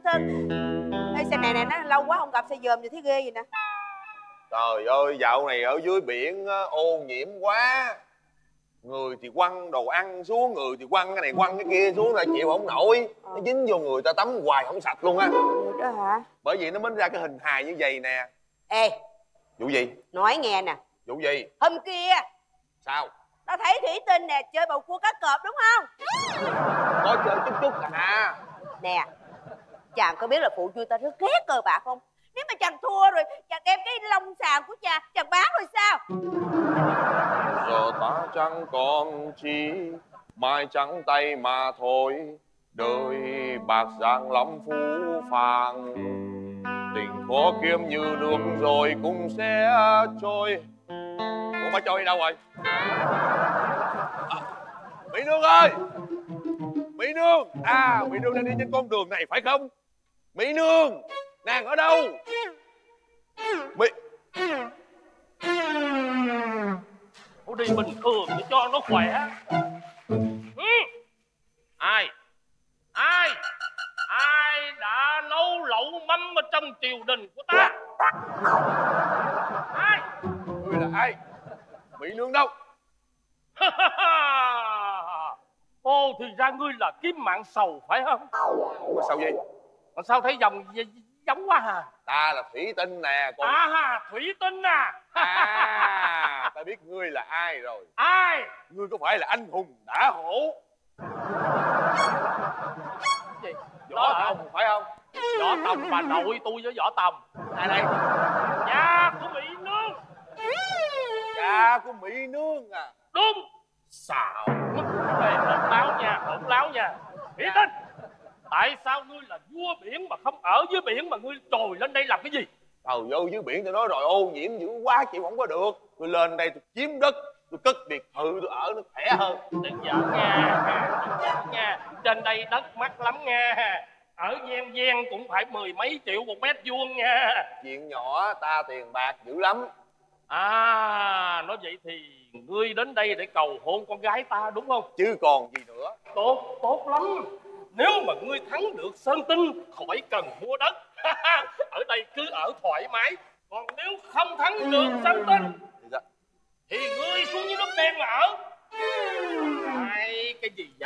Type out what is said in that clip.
trơn. Ê, sao này nó lâu quá không gặp sao dòm vậy thấy ghê vậy nè. Trời ơi, dạo này ở dưới biển á, ô nhiễm quá. Người thì quăng đồ ăn xuống, người thì quăng cái này quăng cái kia xuống là chịu không nổi. Nó dính vô người ta tắm hoài không sạch luôn á. Đó hả? Bởi vậy nó mới ra cái hình hài như vậy nè. Ê, Vụ gì? nói nghe nè. Vụ gì? Hôm kia Sao? tao thấy Thủy Tinh nè chơi bầu cua cá cọp đúng không? Có chơi chút chút à. Nè, chàng có biết là phụ vui ta rất ghét cờ bạc không? Nếu mà chàng thua rồi chàng đem cái lông sàn của chàng bán rồi sao? Giờ ta chẳng còn chi, mai trắng tay mà thôi. Đời bạc giang lắm phũ phàng, tình khó kiếm như nước rồi cũng sẽ trôi. Ủa bà trôi đi đâu rồi? Mỹ Nương ơi! Mỹ Nương! À, Mỹ Nương đang đi trên con đường này phải không? Mỹ Nương! Nàng ở đâu? Mỹ... Cô đi bình thường để cho nó khỏe. Ai? Ai? Ai đã nấu lẩu mắm ở trong triều đình của ta? Ai? Ngươi là ai? Mỹ Nương đâu? Ô, thì ra ngươi là Kiếm Mạng Sầu phải không? Ủa sao vậy? Mà sao thấy giống quá hả? Ta là Thủy Tinh nè còn... Thủy Tinh à? Ta biết ngươi là ai rồi. Ai? Ngươi có phải là anh hùng đã hổ Gì? Võ Tòng phải không? Võ Tòng bà nội tôi với Võ Tòng. Ai đây? Cha của Mỹ Nương. Cha của Mỹ Nương à? Đúng. Xạo. Ê, hỗn láo nha. Thủy Tinh, tại sao ngươi là vua biển mà không ở dưới biển mà ngươi trồi lên đây làm cái gì? Trời ơi, dưới biển tôi nói rồi, ô nhiễm dữ quá chịu không có được. Tôi lên đây tôi chiếm đất, tôi cất biệt thự tôi ở nó khỏe hơn. Đừng giỡn nha. Trên đây đất mắc lắm nha. Ở ven ven cũng phải 10 mấy triệu một mét vuông nha. Chuyện nhỏ ta tiền bạc dữ lắm. Nói vậy thì ngươi đến đây để cầu hôn con gái ta đúng không? Chứ còn gì nữa. Tốt lắm. Nếu mà ngươi thắng được Sơn Tinh khỏi cần mua đất. Ở đây cứ ở thoải mái. Còn nếu không thắng được Sơn Tinh thì ngươi xuống dưới nước đen mà ở. Cái gì vậy?